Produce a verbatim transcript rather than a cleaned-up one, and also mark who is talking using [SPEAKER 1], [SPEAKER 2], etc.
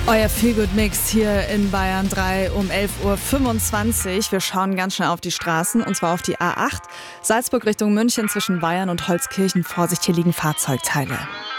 [SPEAKER 1] Euer Feelgood-Mix hier in Bayern drei um elf Uhr fünfundzwanzig. Wir schauen ganz schnell auf die Straßen, und zwar auf die A acht. Salzburg Richtung München zwischen Bayern und Holzkirchen. Vorsicht, hier liegen Fahrzeugteile.